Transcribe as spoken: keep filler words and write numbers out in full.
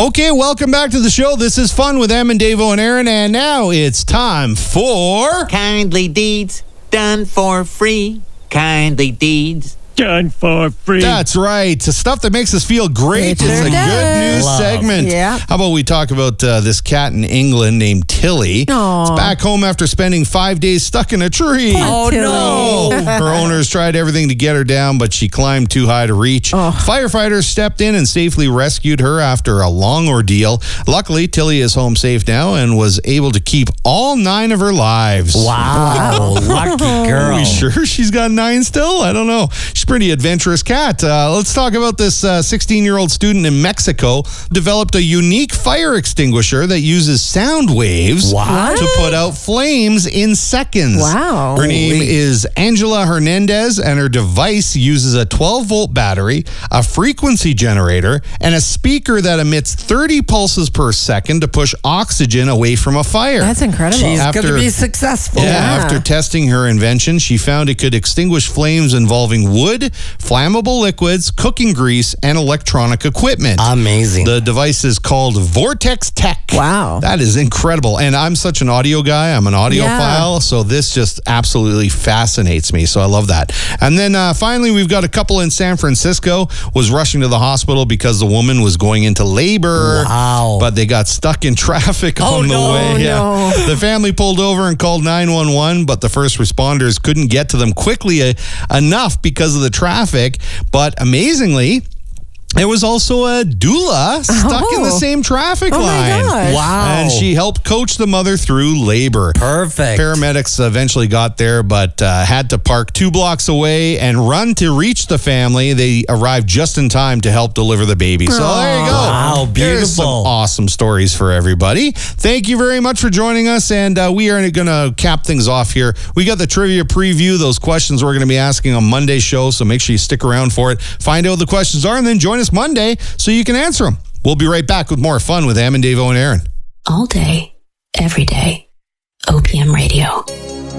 Okay, welcome back to the show. This is Fun with Em and Davo and Aaron, and now it's time for... Kindly deeds done for free. Kindly deeds done for free. That's right. Stuff that makes us feel great. It It's sure a does. good news Love. segment. Yeah. How about we talk about uh, this cat in England named Tilly? Aw. It's back home after spending five days stuck in a tree. Oh, no. Her owners tried everything to get her down, but she climbed too high to reach. Oh. Firefighters stepped in and safely rescued her after a long ordeal. Luckily, Tilly is home safe now and was able to keep all nine of her lives. Wow. Lucky girl. Are we sure she's got nine still? I don't know. She's a pretty adventurous cat. Uh, let's talk about this sixteen-year-old student in Mexico developed a unique fire extinguisher that uses sound waves What? to put out flames in seconds. Wow. Her name is Angela Hernandez, and her device uses a twelve-volt battery, a frequency generator, and a speaker that emits thirty pulses per second to push oxygen away from a fire. That's incredible. She's After- going to be successful. Yeah, Yeah. after testing her invention, she found it could extinguish flames involving wood, flammable liquids, cooking grease, and electronic equipment. Amazing. The device is called Vortex Tech. Wow. That is incredible. And I'm such an audio guy. I'm an audiophile. Yeah. So this just absolutely fascinates me. So I love that. And then uh, finally, we've got a couple in San Francisco was rushing to the hospital because the woman was going into labor. Wow. But they got stuck in traffic Oh, on the no. way. Oh, no. The family pulled over and called nine one one, but the first responders couldn't get to them quickly uh, enough because of the traffic. But amazingly, there was also a doula stuck in the Oh. same traffic Oh, my line. gosh. Wow. And she helped coach the mother through labor. Perfect. Paramedics eventually got there, but uh, had to park two blocks away and run to reach the family. They arrived just in time to help deliver the baby. So there you go. Wow, There's some beautiful. awesome stories for everybody. Thank you very much for joining us, and uh, we are going to cap things off here. We got the trivia preview, those questions we're going to be asking on Monday's show, so make sure you stick around for it. Find out what the questions are, and then join us Monday so you can answer them. We'll be right back with more fun with Em and Davo and Aaron. All day, every day. O P M Radio.